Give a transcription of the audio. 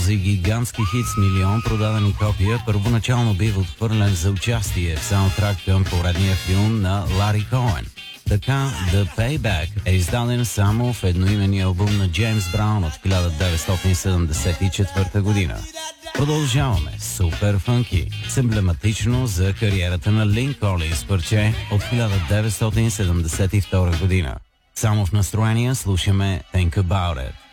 Този гигантски хит с милион продадени копия първоначално бива отхвърлен за участие в саундтрак към поредния филм на Лари Коен. Така, The Payback е издаден само в едноименния албум на Джеймс Браун от 1974 година. Продължаваме супер фънки, с емблематично за кариерата на Лин Колинс парче от 1972 година. Само в настроение слушаме Think About It.